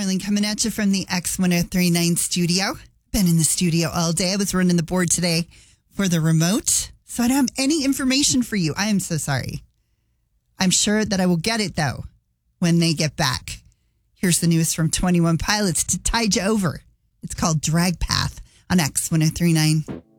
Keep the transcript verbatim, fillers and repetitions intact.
Eileen coming at you from the X ten thirty-nine studio. Been in the studio all day. I was running the board today for the remote, so I don't have any information for you. I am so sorry. I'm sure that I will get it, though, when they get back. Here's the news from twenty-one Pilots to tide you over. It's called Drag Path on X ten thirty-nine.